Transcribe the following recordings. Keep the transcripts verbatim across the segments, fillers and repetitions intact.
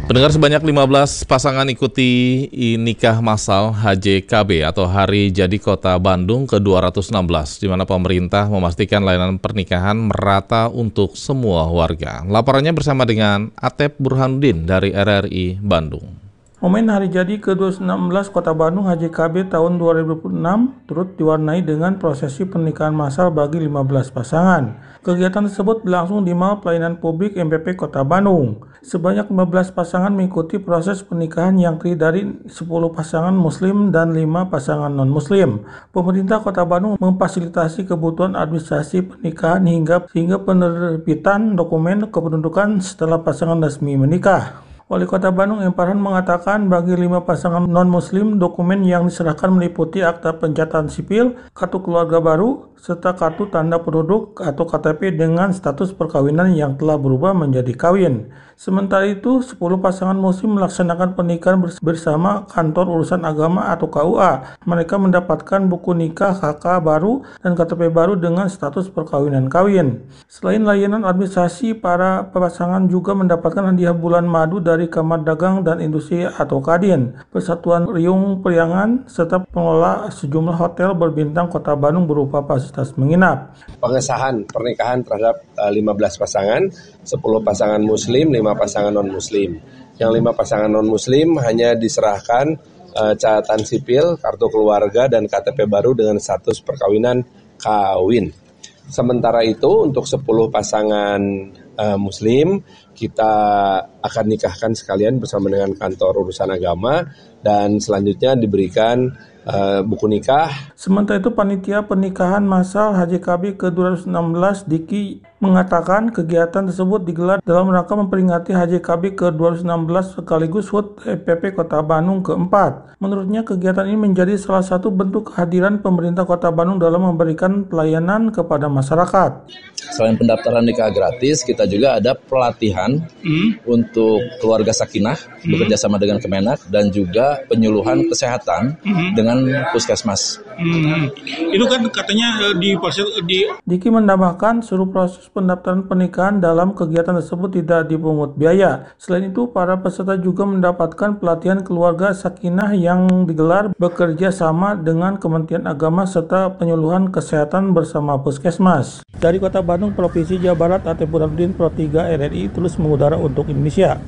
Pendengar, sebanyak lima belas pasangan ikuti nikah massal H J K B atau Hari Jadi Kota Bandung ke dua ratus enam belas, di mana pemerintah memastikan layanan pernikahan merata untuk semua warga. Laporannya bersama dengan Atep Burhanuddin dari R R I Bandung. Momen Hari Jadi ke dua ratus enam belas Kota Bandung H J K B tahun dua ribu dua puluh enam turut diwarnai dengan prosesi pernikahan massal bagi lima belas pasangan. Kegiatan tersebut berlangsung di Mall Pelayanan Publik M P P Kota Bandung. Sebanyak lima belas pasangan mengikuti proses pernikahan yang terdiri dari sepuluh pasangan muslim dan lima pasangan non-muslim. Pemerintah Kota Bandung memfasilitasi kebutuhan administrasi pernikahan hingga hingga penerbitan dokumen kependudukan setelah pasangan resmi menikah. Wali Kota Bandung M. Farhan mengatakan bagi lima pasangan non-muslim, dokumen yang diserahkan meliputi akta pencatatan sipil, kartu keluarga baru, serta kartu tanda penduduk atau K T P dengan status perkawinan yang telah berubah menjadi kawin. Sementara itu, sepuluh pasangan muslim melaksanakan pernikahan bersama Kantor Urusan Agama atau K U A. Mereka mendapatkan buku nikah K K baru dan K T P baru dengan status perkawinan kawin. Selain layanan administrasi, para pasangan juga mendapatkan hadiah bulan madu dari Kamar Dagang dan Industri atau Kadin, Persatuan Riung Priangan, serta pengelola sejumlah hotel berbintang Kota Bandung berupa fasilitas menginap. Pengesahan pernikahan terhadap uh, lima belas pasangan, sepuluh pasangan muslim, lima pasangan non-muslim. Yang lima pasangan non-muslim hanya diserahkan uh, catatan sipil, kartu keluarga, dan K T P baru dengan status perkawinan kawin. Sementara itu untuk sepuluh pasangan uh, muslim, kita akan nikahkan sekalian bersama dengan Kantor Urusan Agama dan selanjutnya diberikan uh, buku nikah. Sementara itu panitia pernikahan massal H J K B ke dua ratus enam belas Diki mengatakan kegiatan tersebut digelar dalam rangka memperingati H J K B ke dua ratus enam belas sekaligus H U T M P P Kota Bandung keempat. Menurutnya kegiatan ini menjadi salah satu bentuk kehadiran pemerintah Kota Bandung dalam memberikan pelayanan kepada masyarakat. Selain pendaftaran nikah gratis, kita juga ada pelatihan hmm. untuk keluarga sakinah hmm. bekerja sama dengan Kemenak dan juga penyuluhan kesehatan hmm. dengan puskesmas. Hmm. Itu kan katanya di proses di Diki menambahkan seluruh proses pendaftaran pernikahan dalam kegiatan tersebut tidak dipungut biaya. Selain itu, para peserta juga mendapatkan pelatihan keluarga sakinah yang digelar bekerja sama dengan Kementerian Agama serta penyuluhan kesehatan bersama puskesmas. Dari Kota Bandung, Provinsi Jawa Barat, Atep Burhanuddin, Pro tiga R R I, terus mengudara untuk Indonesia.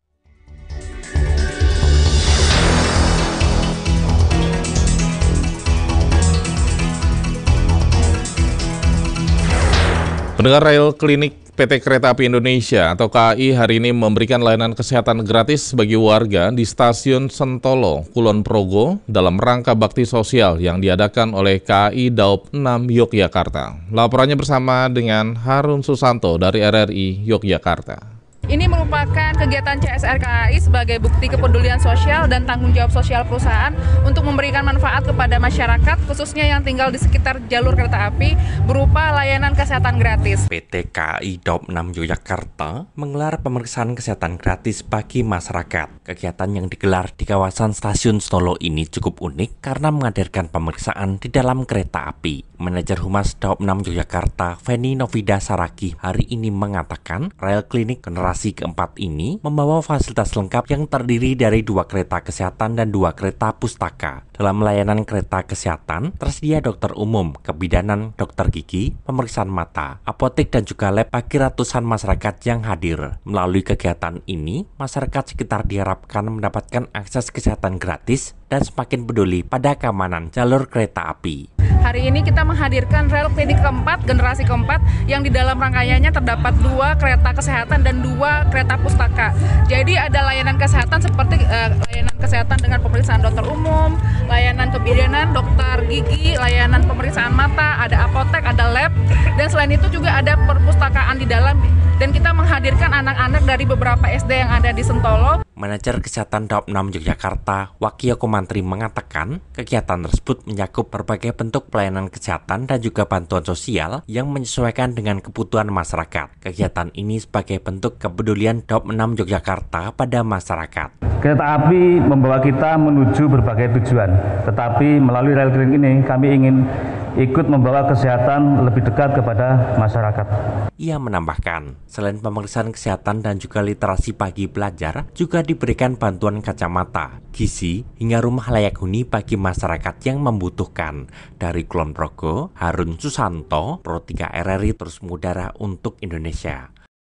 Pendengar, Rel Klinik P T Kereta Api Indonesia atau K A I hari ini memberikan layanan kesehatan gratis bagi warga di Stasiun Sentolo, Kulon Progo dalam rangka bakti sosial yang diadakan oleh K A I Daop enam Yogyakarta. Laporannya bersama dengan Harun Susanto dari R R I Yogyakarta. Ini merupakan kegiatan C S R K A I sebagai bukti kepedulian sosial dan tanggung jawab sosial perusahaan untuk memberikan manfaat kepada masyarakat, khususnya yang tinggal di sekitar jalur kereta api, berupa layanan kesehatan gratis. P T K A I Daop enam Yogyakarta menggelar pemeriksaan kesehatan gratis bagi masyarakat. Kegiatan yang digelar di kawasan Stasiun Sentolo ini cukup unik karena menghadirkan pemeriksaan di dalam kereta api. Manajer Humas Daop enam Yogyakarta, Feni Novida Saragi, hari ini mengatakan rel klinik generasi keempat ini membawa fasilitas lengkap yang terdiri dari dua kereta kesehatan dan dua kereta pustaka. Dalam layanan kereta kesehatan, tersedia dokter umum, kebidanan, dokter gigi, pemeriksaan mata, apotek, dan juga lab bagi ratusan masyarakat yang hadir. Melalui kegiatan ini, masyarakat sekitar diharapkan mendapatkan akses kesehatan gratis dan semakin peduli pada keamanan jalur kereta api. Hari ini kita menghadirkan rel klinik keempat, generasi keempat, yang di dalam rangkaiannya terdapat dua kereta kesehatan dan dua kereta pustaka. Jadi ada layanan kesehatan seperti uh, layanan kesehatan dengan pemeriksaan dokter umum, layanan kebidanan, dokter gigi, layanan pemeriksaan mata, ada apotek, ada lab, dan selain itu juga ada perpustakaan di dalam. Dan kita menghadirkan anak-anak dari beberapa S D yang ada di Sentolo. Manajer Kesehatan Daop enam Yogyakarta, Wakil Komantri, mengatakan kegiatan tersebut mencakup berbagai bentuk pelayanan kesehatan dan juga bantuan sosial yang menyesuaikan dengan kebutuhan masyarakat. Kegiatan ini sebagai bentuk kepedulian Daop enam Yogyakarta pada masyarakat. Kereta api membawa kita menuju berbagai tujuan, tetapi melalui rel klinik ini kami ingin ikut membawa kesehatan lebih dekat kepada masyarakat. Ia menambahkan, selain pemeriksaan kesehatan dan juga literasi bagi pelajar, juga diberikan bantuan kacamata, gizi, hingga rumah layak huni bagi masyarakat yang membutuhkan. Dari Kulon Progo, Harun Susanto, Pro tiga R R I terus mengudara untuk Indonesia.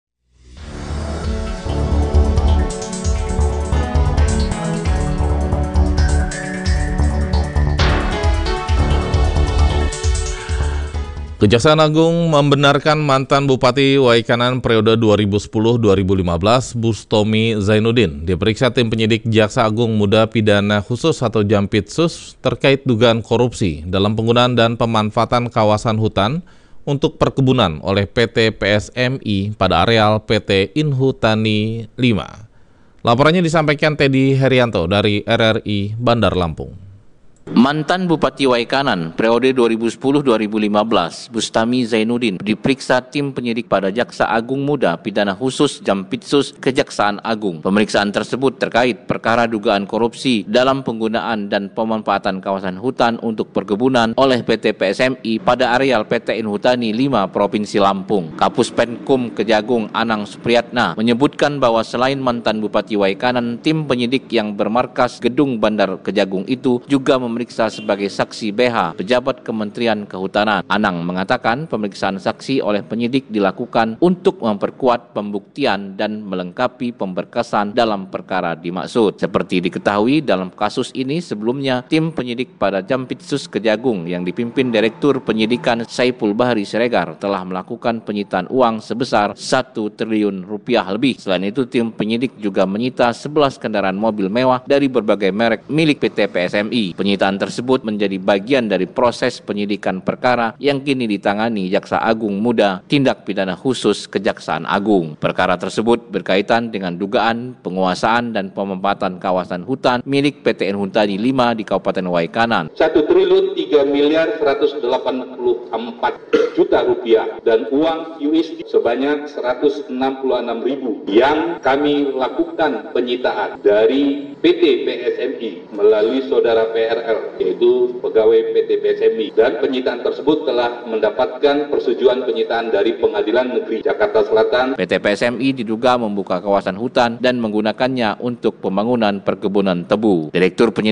Kejaksaan Agung membenarkan mantan Bupati Waikanan periode dua ribu sepuluh sampai dua ribu lima belas, Bustomi Zainuddin, diperiksa tim penyidik Jaksa Agung Muda Pidana Khusus atau Jampitsus terkait dugaan korupsi dalam penggunaan dan pemanfaatan kawasan hutan untuk perkebunan oleh P T P S M I pada areal P T Inhutani lima. Laporannya disampaikan Teddy Herianto dari R R I Bandar Lampung. Mantan Bupati Waikanan periode dua ribu sepuluh sampai dua ribu lima belas, Bustomi Zainuddin, diperiksa tim penyidik pada Jaksa Agung Muda Pidana Khusus Jampitsus Kejaksaan Agung. Pemeriksaan tersebut terkait perkara dugaan korupsi dalam penggunaan dan pemanfaatan kawasan hutan untuk perkebunan oleh P T P S M I pada areal P T Inhutani lima Provinsi Lampung. Kapus Penkum Kejagung Anang Supriyatna menyebutkan bahwa selain mantan Bupati Waikanan, tim penyidik yang bermarkas Gedung Bandar Kejagung itu juga memeriksa sebagai saksi B H, pejabat Kementerian Kehutanan. Anang mengatakan pemeriksaan saksi oleh penyidik dilakukan untuk memperkuat pembuktian dan melengkapi pemberkasan dalam perkara dimaksud. Seperti diketahui dalam kasus ini sebelumnya, tim penyidik pada Jampitsus Kejagung yang dipimpin Direktur Penyidikan Saiful Bahri Siregar telah melakukan penyitaan uang sebesar satu triliun rupiah lebih. Selain itu, tim penyidik juga menyita sebelas kendaraan mobil mewah dari berbagai merek milik P T P S M I. Penyitaan tersebut menjadi bagian dari proses penyidikan perkara yang kini ditangani Jaksa Agung Muda Tindak Pidana Khusus Kejaksaan Agung. Perkara tersebut berkaitan dengan dugaan penguasaan dan pemanfaatan kawasan hutan milik P T Inhutani lima di Kabupaten Waikanan. satu triliun tiga miliar seratus delapan puluh empat juta rupiah dan uang U S D sebanyak seratus enam puluh enam ribu yang kami lakukan penyitaan dari P T P S M I melalui saudara P R L, yaitu pegawai P T P S M I, dan penyitaan tersebut telah mendapatkan persetujuan penyitaan dari Pengadilan Negeri Jakarta Selatan. P T P S M I diduga membuka kawasan hutan dan menggunakannya untuk pembangunan perkebunan tebu. Direktur Penyidikan